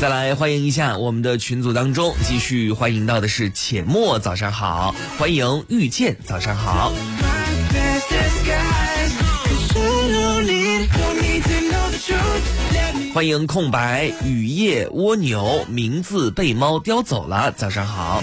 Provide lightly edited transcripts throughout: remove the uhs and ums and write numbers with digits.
再来欢迎一下我们的群组当中，继续欢迎到的是且墨，早上好，欢迎遇见，早上好。欢迎空白雨夜蜗牛，名字被猫叼走了，早上好。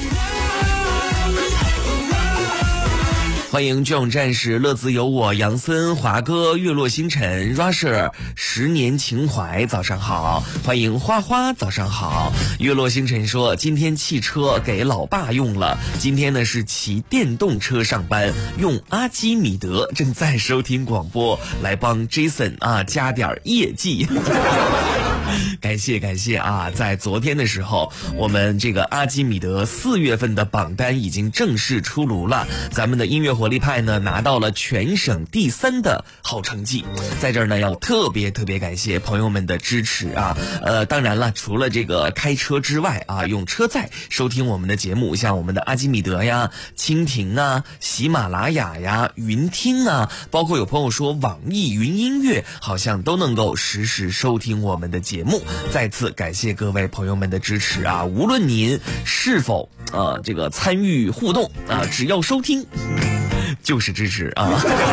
欢迎巨勇战士乐自有我，杨森华哥月落星辰 Rusher 10年情怀，早上好。欢迎花花，早上好。月落星辰说今天汽车给老爸用了，今天呢是骑电动车上班，用阿基米德，正在收听广播，来帮 Jason 加点业绩。感谢啊！在昨天的时候，我们这个阿基米德4月份的榜单已经正式出炉了。咱们的音乐活力派呢拿到了全省第3的好成绩，在这儿呢要特别感谢朋友们的支持啊！当然了，除了这个开车之外啊，用车载收听我们的节目，像我们的阿基米德呀、蜻蜓啊、喜马拉雅呀、云听啊，包括有朋友说网易云音乐好像都能够实时收听我们的节目。再次感谢各位朋友们的支持啊！无论您是否这个参与互动啊，只要收听就是支持啊！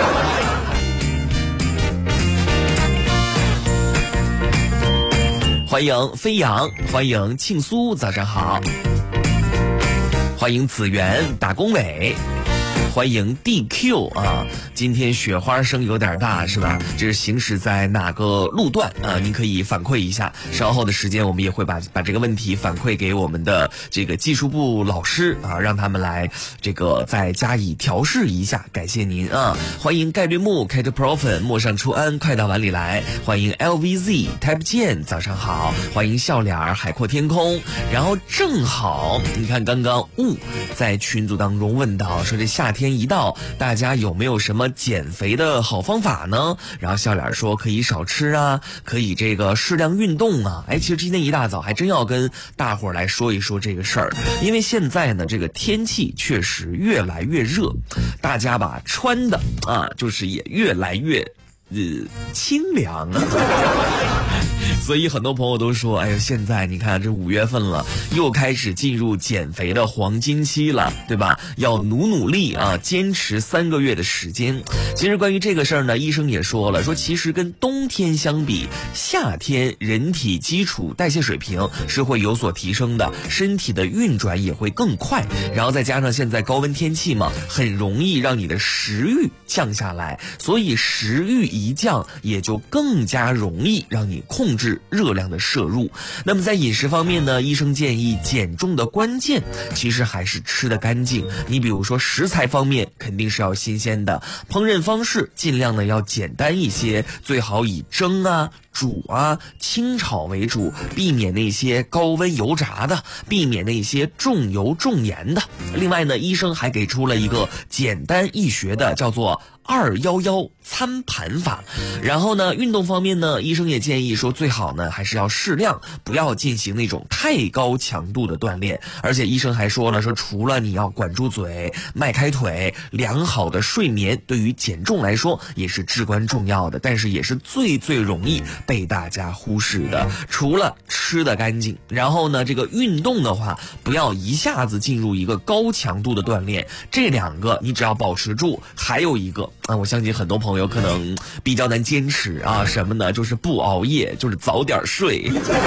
欢迎飞扬，欢迎庆苏，早上好！欢迎子源打工委。欢迎 DQ 啊！今天雪花声有点大是吧？这是行驶在哪个路段啊？您可以反馈一下。稍后的时间我们也会把这个问题反馈给我们的这个技术部老师啊，让他们来这个再加以调试一下。感谢您啊！欢迎概率木 Kate Profen 陌上初安，快到碗里来。欢迎 LVZ Type 键，早上好。欢迎笑脸海阔天空。然后正好你看刚刚在群组当中问到说这夏天一到，大家有没有什么减肥的好方法呢？然后笑脸说可以少吃啊，可以这个适量运动啊。其实今天一大早还真要跟大伙儿来说一说这个事儿，因为现在呢这个天气确实越来越热，大家吧穿的就是也越来越清凉啊。所以很多朋友都说，哎呦，现在你看这5月份了，又开始进入减肥的黄金期了，对吧？要努力啊，坚持3个月的时间。其实关于这个事儿呢，医生也说了，说其实跟冬天相比，夏天人体基础代谢水平是会有所提升的，身体的运转也会更快。然后再加上现在高温天气嘛，很容易让你的食欲降下来，所以食欲一降，也就更加容易让你控制热量的摄入。那么在饮食方面呢，医生建议减重的关键其实还是吃得干净。你比如说食材方面肯定是要新鲜的，烹饪方式尽量呢要简单一些，最好以蒸啊、煮啊、清炒为主，避免那些高温油炸的，避免那些重油重盐的。另外呢，医生还给出了一个简单易学的叫做211餐盘法。然后呢，运动方面呢，医生也建议说最好呢还是要适量，不要进行那种太高强度的锻炼。而且医生还说了，说除了你要管住嘴、迈开腿，良好的睡眠对于减重来说也是至关重要的，但是也是最容易被大家忽视的。除了吃得干净，然后呢这个运动的话，不要一下子进入一个高强度的锻炼，这2个你只要保持住。还有一个我相信很多朋友可能比较难坚持啊，什么呢？就是不熬夜，就是早点睡。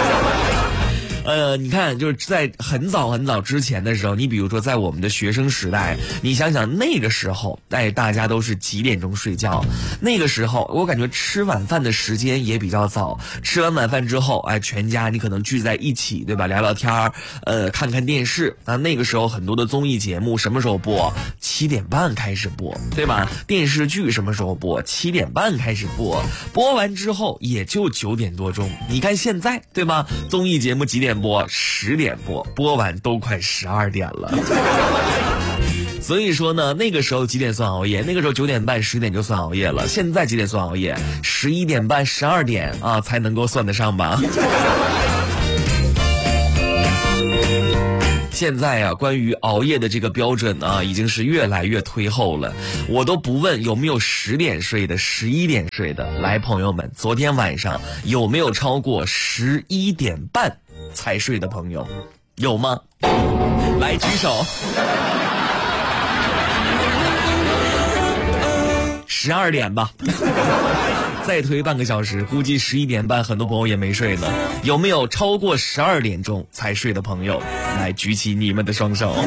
你看就是在很早之前的时候，你比如说在我们的学生时代，你想想那个时候大家都是几点钟睡觉？那个时候我感觉吃晚饭的时间也比较早，吃完晚饭之后全家你可能聚在一起，对吧？聊聊天看看电视。那个时候很多的综艺节目什么时候播？7点半开始播，对吧？电视剧什么时候播？7点半开始播，播完之后也就9点多钟。你看现在，对吧？综艺节目几点播？10点播，播完都快12点了。所以说呢，那个时候几点算熬夜？那个时候9点半、10点就算熬夜了。现在几点算熬夜？11点半、12点才能够算得上吧。 现在啊，关于熬夜的这个标准啊，已经是越来越推后了。我都不问有没有10点睡的、11点睡的。来，朋友们，昨天晚上有没有超过11点半才睡的朋友？有吗？来举手。12点吧。再推半个小时，估计11点半很多朋友也没睡呢。有没有超过12点钟才睡的朋友？来举起你们的双手。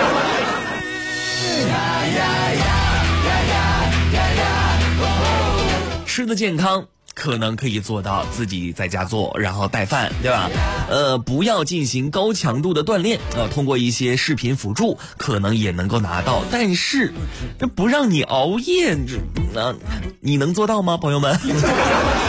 吃的健康可能可以做到自己在家做，然后带饭，对吧？不要进行高强度的锻炼，通过一些视频辅助可能也能够拿到，但是不让你熬夜，你能做到吗，朋友们？